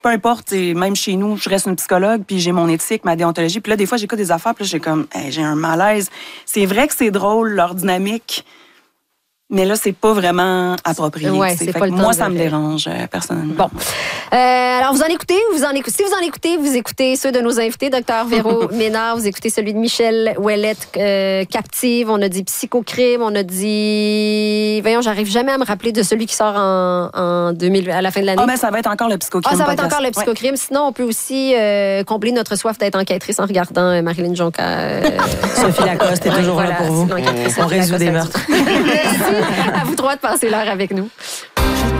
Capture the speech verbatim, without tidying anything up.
peu importe, même chez nous, je reste une psychologue, puis j'ai mon éthique, ma déontologie. Puis là, des fois, j'écoute des affaires, puis là, j'ai comme, hey, j'ai un malaise. C'est vrai que c'est drôle, leur dynamique, mais là, c'est pas vraiment approprié. Ouais, c'est pas le moi, temps ça de... me dérange, euh, personnellement. Bon. Euh, alors, vous en écoutez, vous en écoutez. Si vous en écoutez, vous écoutez ceux de nos invités, docteur Véro Ménard, vous écoutez celui de Michel Ouellette, euh, Captive, on a dit Psychocrime, on a dit... Voyons, j'arrive jamais à me rappeler de celui qui sort en, en deux mille, à la fin de l'année. Ah, ben, ça va être encore le Psychocrime. Ah, ça va être encore le Psychocrime. Ouais. Sinon, on peut aussi euh, combler notre soif d'être enquêtrice en regardant euh, Marilyn Jonca. Euh... Sophie Lacoste est toujours ouais, là voilà, pour vous. On résout des meurtres. Merci à vous trois de passer l'heure avec nous.